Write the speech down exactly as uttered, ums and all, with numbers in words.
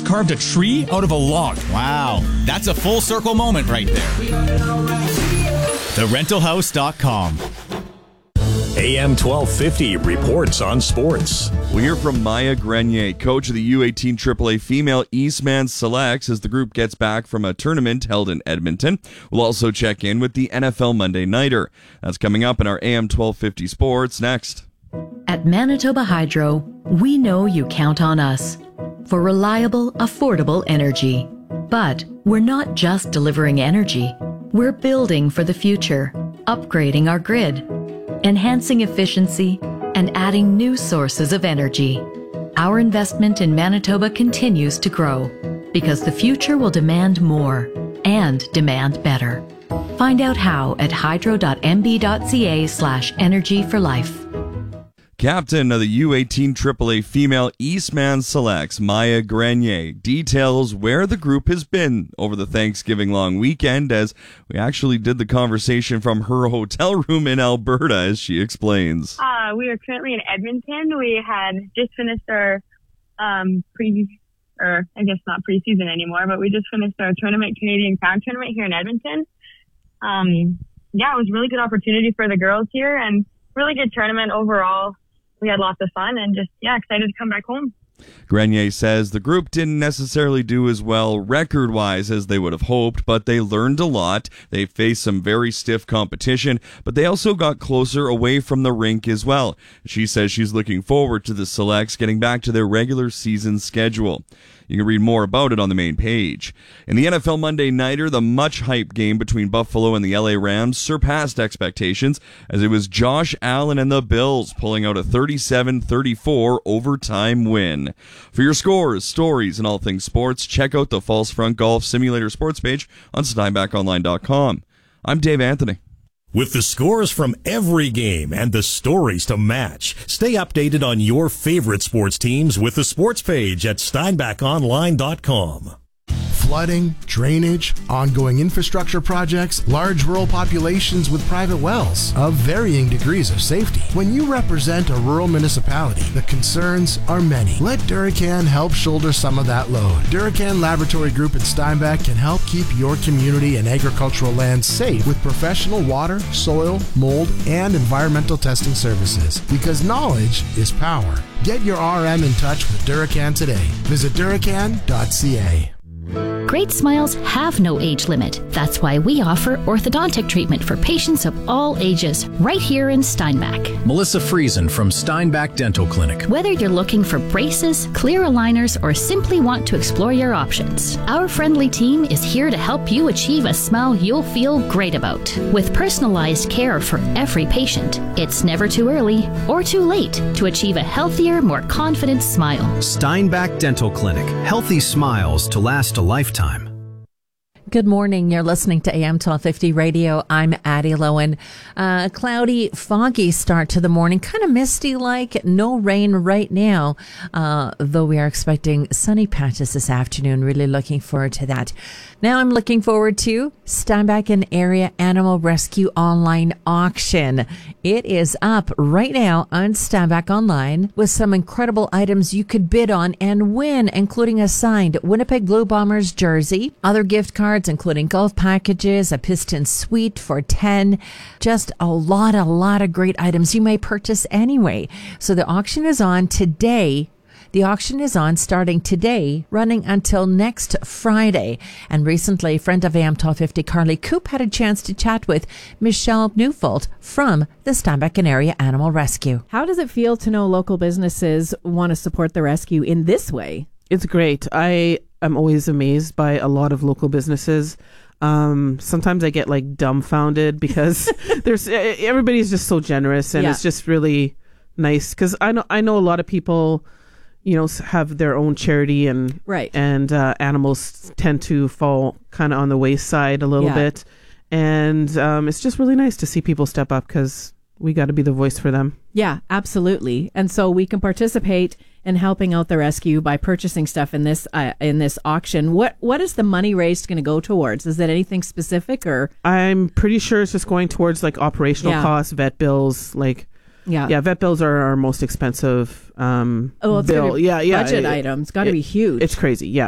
carved a tree out of a log. Wow, that's a full circle moment right there. the rental house dot com. A M twelve fifty reports on sports. We hear from Maya Grenier, coach of the U eighteen triple A Female Eastman Selects, as the group gets back from a tournament held in Edmonton. We'll also check in with the N F L Monday Nighter. That's coming up in our A M twelve fifty Sports next. At Manitoba Hydro, we know you count on us for reliable, affordable energy. But we're not just delivering energy. We're building for the future, upgrading our grid, enhancing efficiency, and adding new sources of energy. Our investment in Manitoba continues to grow because the future will demand more and demand better. Find out how at hydro.mb.ca slash energy for life. Captain of the U eighteen triple A Female Eastman Selects, Maya Grenier, details where the group has been over the Thanksgiving long weekend, as we actually did the conversation from her hotel room in Alberta, as she explains. Uh, we are currently in Edmonton. We had just finished our um, pre, or I guess not preseason anymore, but we just finished our tournament, Canadian Crown Tournament here in Edmonton. Um, yeah, it was a really good opportunity for the girls here and really good tournament overall. We had lots of fun and just, yeah, excited to come back home. Grenier says the group didn't necessarily do as well record-wise as they would have hoped, but they learned a lot. They faced some very stiff competition, but they also got closer away from the rink as well. She says she's looking forward to the Selects getting back to their regular season schedule. You can read more about it on the main page. In the N F L Monday Nighter, the much-hyped game between Buffalo and the L A Rams surpassed expectations, as it was Josh Allen and the Bills pulling out a thirty-seven thirty-four overtime win. For your scores, stories, and all things sports, check out the False Front Golf Simulator sports page on steinbach online dot com. I'm Dave Anthony. With the scores from every game and the stories to match, stay updated on your favorite sports teams with the sports page at steinbach online dot com. Flooding, drainage, ongoing infrastructure projects, large rural populations with private wells of varying degrees of safety. When you represent a rural municipality, the concerns are many. Let Duracan help shoulder some of that load. Duracan Laboratory Group in Steinbach can help keep your community and agricultural land safe with professional water, soil, mold, and environmental testing services. Because knowledge is power. Get your R M in touch with Duracan today. Visit duracan dot c a. Great smiles have no age limit. That's why we offer orthodontic treatment for patients of all ages, right here in Steinbach. Melissa Friesen from Steinbach Dental Clinic. Whether you're looking for braces, clear aligners, or simply want to explore your options, our friendly team is here to help you achieve a smile you'll feel great about. With personalized care for every patient, it's never too early or too late to achieve a healthier, more confident smile. Steinbach Dental Clinic. Healthy smiles to last a lifetime. Good morning. You're listening to A M twelve fifty Radio. I'm Addie Lowen. Uh, cloudy, foggy start to the morning, kind of misty like, no rain right now, uh, though we are expecting sunny patches this afternoon. Really looking forward to that. Now I'm looking forward to Steinbach and Area Animal Rescue Online Auction. It is up right now on Steinbach Online with some incredible items you could bid on and win, including a signed Winnipeg Blue Bombers jersey, other gift cards, including golf packages, a piston suite for ten, just a lot, a lot of great items you may purchase anyway. So the auction is on today. The auction is on starting today, running until next Friday. And recently, a friend of A M twelve fifty, Carly Coop, had a chance to chat with Michelle Neufeld from the Steinbach and Area Animal Rescue. How does it feel to know local businesses want to support the rescue in this way? It's great. I am always amazed by a lot of local businesses. Um, sometimes I get like dumbfounded because there's everybody's just so generous, and yeah. It's just really nice because I know I know a lot of people, you know, have their own charity, and right. and uh, animals tend to fall kind of on the wayside a little yeah. bit, and um, it's just really nice to see people step up because we got to be the voice for them. Yeah, absolutely. And so we can participate in helping out the rescue by purchasing stuff in this uh, in this auction. What what is the money raised going to go towards? Is that anything specific, or? I'm pretty sure it's just going towards like operational yeah. costs, vet bills, like. Yeah, yeah. Vet bills are our most expensive um, oh, it's bill. Be Yeah, yeah. Budget it, item. It's got to it, be huge. It's crazy. Yeah.